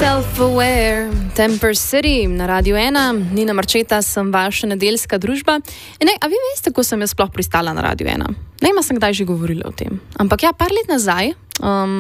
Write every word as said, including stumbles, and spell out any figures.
Self-aware, Temper City na Radiu ena, Nina Marčeta, sem vaša nedeljska družba. In ne, a vi veste, ko sem jaz sploh pristala na Radiu ena? Ne, ima sem kdaj že govorila o tem. Ampak ja, par let nazaj, um,